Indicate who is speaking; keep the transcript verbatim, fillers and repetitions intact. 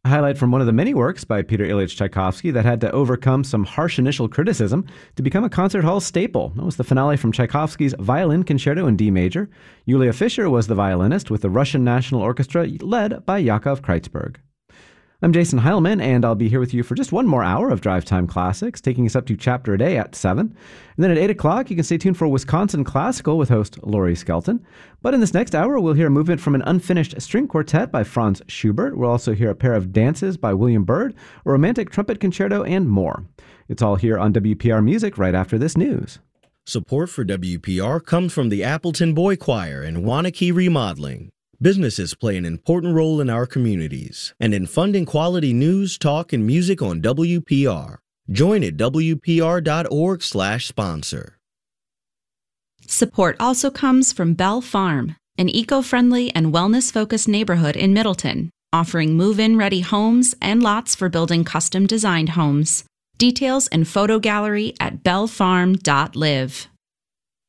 Speaker 1: A highlight from one of the many works by Peter Ilyich Tchaikovsky that had to overcome some harsh initial criticism to become a concert hall staple. That was the finale from Tchaikovsky's Violin Concerto in D major. Yulia Fischer was the violinist with the Russian National Orchestra led by Yakov Kreitzberg. I'm Jason Heilman, and I'll be here with you for just one more hour of Drive Time Classics, taking us up to Chapter a Day at seven. And then at eight o'clock, you can stay tuned for Wisconsin Classical with host Laurie Skelton. But in this next hour, we'll hear a movement from an unfinished string quartet by Franz Schubert. We'll also hear a pair of dances by William Byrd, a romantic trumpet concerto, and more. It's all here on W P R Music right after this news.
Speaker 2: Support for W P R comes from the Appleton Boy Choir and Waunakee Remodeling. Businesses play an important role in our communities and in funding quality news, talk, and music on W P R. Join at W P R dot org slash sponsor.
Speaker 3: Support also comes from Bell Farm, an eco-friendly and wellness-focused neighborhood in Middleton, offering move-in ready homes and lots for building custom-designed homes. Details and photo gallery at bell farm dot live.